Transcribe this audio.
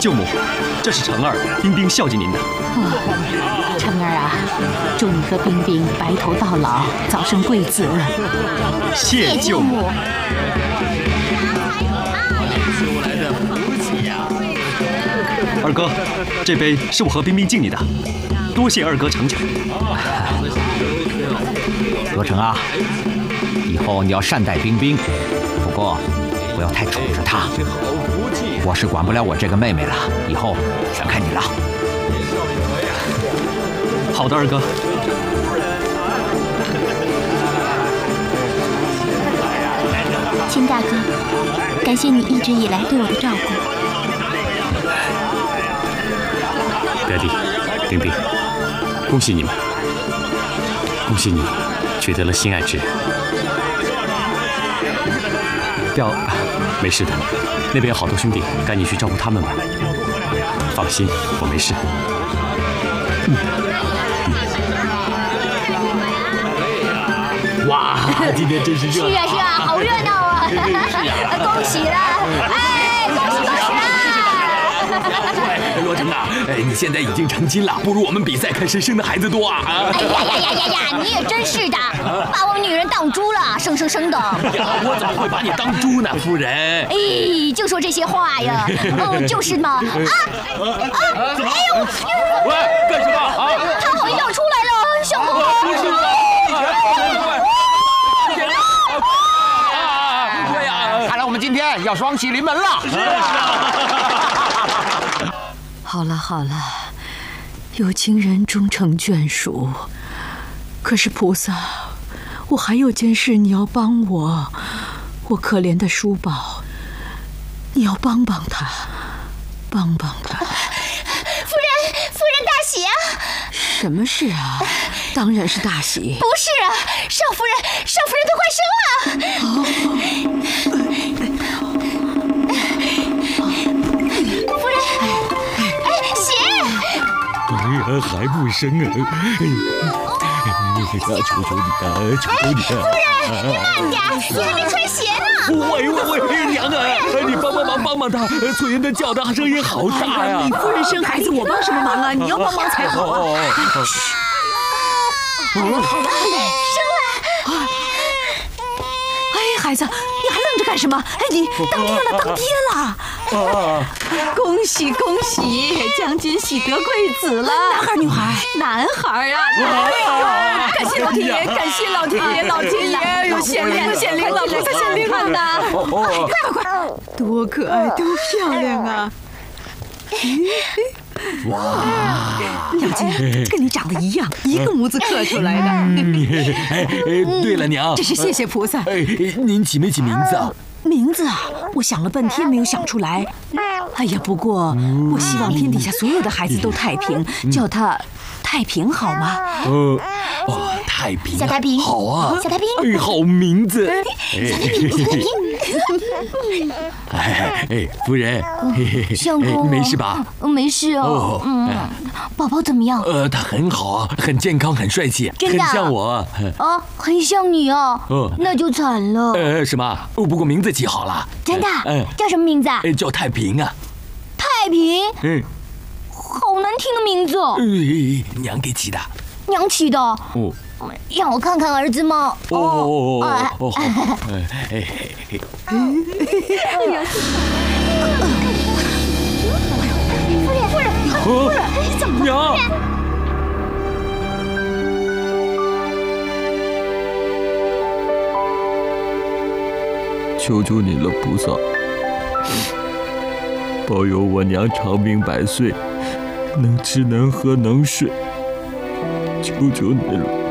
舅母，这是成儿、冰冰孝敬您的。 成儿啊，祝你和冰冰白头到老，早生贵子。 谢舅母。二哥，这杯是我和冰冰敬你的，多谢二哥成全。 罗成啊，以后你要善待冰冰，不过不要太宠着她。我是管不了我这个妹妹了，以后全看你了。 好的，二哥。 秦大哥，感谢你一直以来对我的照顾。 表弟，冰冰，恭喜你们，恭喜你取得了心爱之人。没事的，那边有好多兄弟，赶紧去照顾他们吧。放心，我没事。 哇，今天真是热闹！ 是啊，好热闹啊！恭喜了，哎，恭喜了！ 罗成啊，你现在已经成亲了，不如我们比赛看谁生的孩子多啊！ 哎呀，你也真是的，把我们女人当猪了，生的。 我怎么会把你当猪呢，夫人？ 哎，就说这些话呀，就是嘛，哎呦， 喂，干什么啊？ 他好像要出来了，小红红。 不是吧？对呀， 看来我们今天要双喜临门了。 好了，有情人终成眷属。可是菩萨，我还有件事你要帮我，我可怜的叔宝，你要帮帮他。 夫人大喜啊！ 什么事啊？当然是大喜。 不是啊，少夫人都快生了。夫人，喜。 还不生啊！求求你啊！ 夫人，你慢点，你还没穿鞋呢。 喂，娘啊，你帮忙他，翠云的叫的声音好大呀！ 你夫人生孩子，我帮什么忙啊？你要帮忙才好啊！好了，生了！哎，孩子，你还愣着干什么？哎，你当爹了！恭喜，将军喜得贵子了！男孩女孩？男孩啊！感谢老天爷，老天爷有显灵，老菩萨显灵了呐！快！多可爱，多漂亮啊！哇，老金跟你长得一样，一个模子刻出来的。 对了，娘， 真是谢谢菩萨。 您起没起名字啊？ 名字啊，我想了半天没有想出来。哎呀，不过我希望天底下所有的孩子都太平，叫他太平好吗？ 太平， 小太平， 好啊， 小太平， 好名字。 小太平。 夫人， 相公， 没事吧？ 没事哦。宝宝怎么样？ 他很好啊，很健康，很帅气， 真的很像我。 很像你哦。那就惨了。 什么？不过名字起好了。 真的？叫什么名字啊？ 叫太平啊。 太平？好难听的名字。 娘给起的。 娘起的。让我看看儿子吗？夫人，怎么了？娘， 求求你了，菩萨，保佑我娘长命百岁，能吃能喝能睡，求求你了。